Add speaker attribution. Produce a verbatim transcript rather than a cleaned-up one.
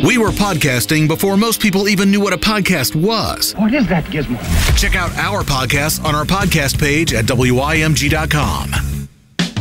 Speaker 1: We were podcasting before most people even knew what a podcast was.
Speaker 2: What is that, Gizmo?
Speaker 1: Check out our podcasts on our podcast page at W I M G dot com.